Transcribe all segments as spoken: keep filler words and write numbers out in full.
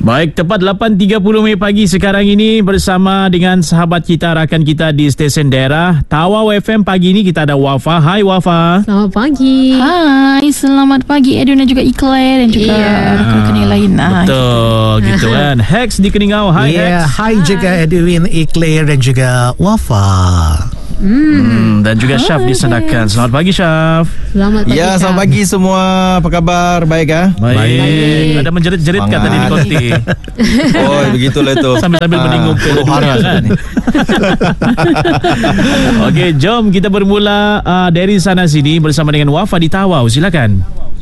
Baik, tepat lapan tiga puluh Mei pagi sekarang ini bersama dengan sahabat kita, rakan kita di stesen daerah Tawau F M. Pagi ini kita ada Wafa. Hai Wafa. Selamat pagi. Hai, selamat pagi Edwin dan juga Iqlair dan juga yeah. rakan-rakan yang lain. Betul, gitu, gitu kan. Hex di Keningau. Hai yeah, Hex. Hai juga Edwin, Iqlair dan juga Wafa. Hmm. Hmm, dan juga Syaf di Sandakan. Selamat pagi Syaf. Selamat pagi. Ya, selamat pagi semua. Apa khabar? Baik ah? Baik. Baik. Ada menjerit-jerit kat tadi di konti. Oh, begitulah itu. Sambil-sambil meninggung ke dunia kan. Okey, jom kita bermula uh, dari sana sini bersama dengan Wafa di Tawau. Silakan.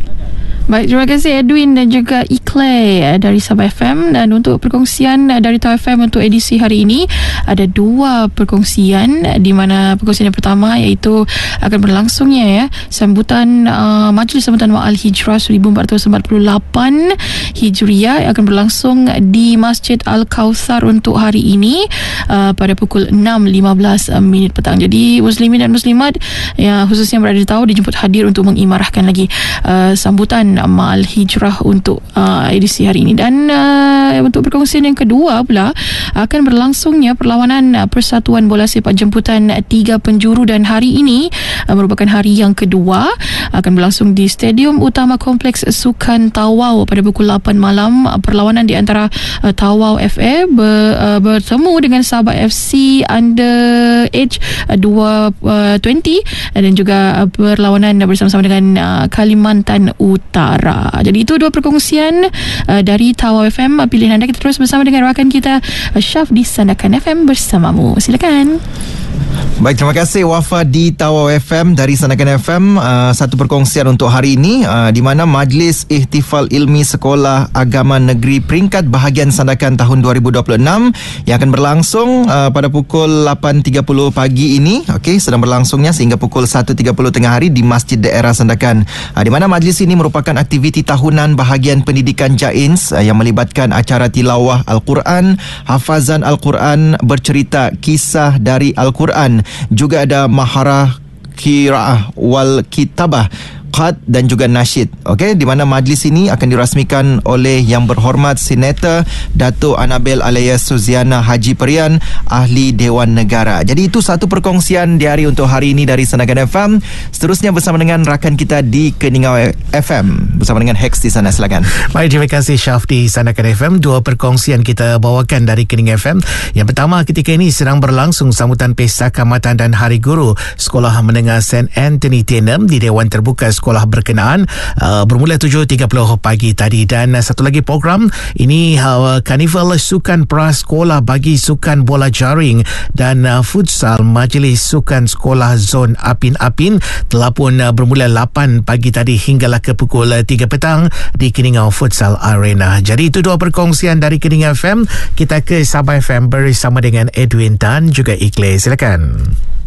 Baik, terima kasih Edwin dan juga Iqlair dari Sabah F M. Dan untuk perkongsian dari Tawau F M untuk edisi hari ini, ada dua perkongsian, di mana perkongsian yang pertama iaitu akan berlangsungnya ya sambutan uh, Majlis Sambutan Ma'al Hijrah seribu empat ratus empat puluh lapan Hijriah yang akan berlangsung di Masjid Al-Kautsar untuk hari ini uh, pada pukul enam lima belas minit petang. Jadi muslimin dan muslimat ya, khususnya berada di Tawau dijemput hadir untuk mengimarahkan lagi uh, sambutan Ma'al Hijrah untuk uh, edisi hari ini. Dan uh, untuk perkongsian yang kedua pula akan berlangsungnya perlawanan uh, Persatuan Bola Sepak Jemputan tiga penjuru, dan hari ini uh, merupakan hari yang kedua, akan berlangsung di Stadium Utama Kompleks Sukan Tawau pada pukul lapan malam. Uh, perlawanan di antara uh, Tawau F A ber, uh, bertemu dengan Sabah F C Under Age uh, dua puluh uh, dan juga uh, perlawanan bersama-sama dengan uh, Kalimantan Utara. Jadi itu dua perkongsian uh, dari Tawau F M. Pilihan anda. Kita terus bersama dengan rakan kita uh, Syaf di Sandakan F M bersamamu. Silakan. Baik, terima kasih Wafa di Tawau F M dari Sandakan F M. Uh, satu perkongsian untuk hari ini uh, di mana Majlis Ihtifal Ilmi Sekolah Agama Negeri Peringkat Bahagian Sandakan tahun dua ribu dua puluh enam yang akan berlangsung uh, pada pukul lapan tiga puluh pagi ini. Okey, sedang berlangsungnya sehingga pukul satu tiga puluh tengah hari di Masjid Daerah Sandakan. Uh, di mana majlis ini merupakan aktiviti tahunan bahagian pendidikan Jains uh, yang melibatkan acara tilawah Al-Quran, hafazan Al-Quran, bercerita kisah dari Al-Quran. Juga ada maharah qiraah wal kitabah, qad dan juga nasyid. Okey, di mana majlis ini akan dirasmikan oleh Yang Berhormat Senator Dato' Anabel Alaiya Suziana Haji Perian, Ahli Dewan Negara. Jadi itu satu perkongsian di hari untuk hari ini dari Sandakan F M. Seterusnya bersama dengan rakan kita di Keningau F M bersama dengan Hex di sana. Silakan. Baik, terima kasih Syaf di Sandakan F M. Dua perkongsian kita bawakan dari Keningau F M. Yang pertama, ketika ini sedang berlangsung sambutan Pesta Kaamatan dan Hari Guru Sekolah Menengah Saint Anthony Tenem di Dewan Terbuka sekolah berkenaan uh, bermula tujuh tiga puluh pagi tadi. Dan uh, satu lagi program ini uh, Karnival Sukan Prasekolah bagi Sukan Bola Jaring dan uh, Futsal Majlis Sukan Sekolah Zon Apin-Apin telah pun uh, bermula lapan pagi tadi hinggalah ke pukul uh, tiga petang di Keningau Futsal Arena. Jadi itu dua perkongsian dari Keningau F M. Kita ke Sabah F M bersama dengan Edwin dan juga Iqlair. Silakan.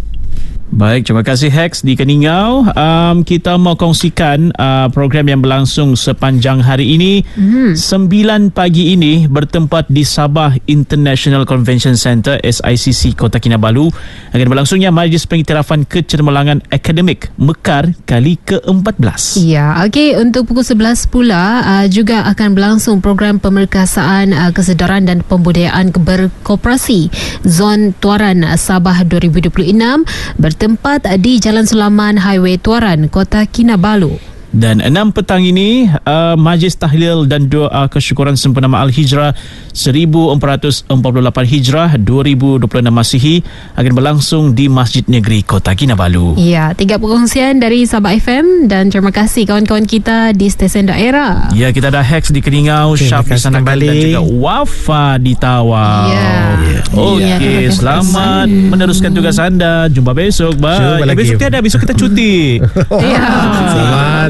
Baik, terima kasih Hex di Keningau. Um, kita mau kongsikan uh, program yang berlangsung sepanjang hari ini. Hmm. sembilan pagi ini bertempat di Sabah International Convention Centre S I C C Kota Kinabalu akan berlangsungnya Majlis Pengiktirafan Kecemerlangan Akademik Mekar kali ke empat belas. Ya, okey, untuk pukul sebelas pula uh, juga akan berlangsung program pemerkasaan uh, kesedaran dan pembudayaan berkoperasi Zon Tuaran Sabah dua ribu dua puluh enam bertempat di Jalan Sulaman Highway Tuaran, Kota Kinabalu. Dan enam petang ini uh, Majlis Tahlil dan Doa Kesyukuran Sempena Ma'al Hijrah seribu empat ratus empat puluh lapan Hijrah dua ribu dua puluh enam Masihi akan berlangsung di Masjid Negeri Kota Kinabalu. Ya, tiga perkongsian dari Sabah F M dan terima kasih kawan-kawan kita di stesen daerah. Ya, kita ada Hex di Keningau, Syaf di Sandakan dan juga Wafa di Tawau. Ya. Okey, ya. Selamat hmm. meneruskan tugas anda. Jumpa besok. Bye. Jumpa Eh, besok tiada, besok kita cuti. Ya. Selamat.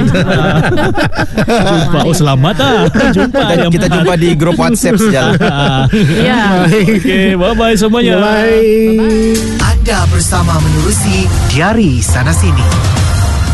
Jumpa. Oh, selamat ah. Jumpa. Kita, kita jumpa di grup WhatsApp saja. Ya. Okey, bye-bye semuanya. Bye. Bye-bye. Anda bersama menerusi Diari Sana Sini.